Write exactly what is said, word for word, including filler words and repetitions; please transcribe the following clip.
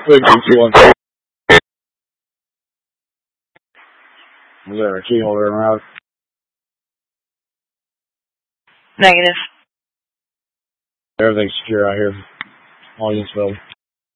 Six, two, one. Is there a key holder around? Negative. Everything's secure out here. All units available.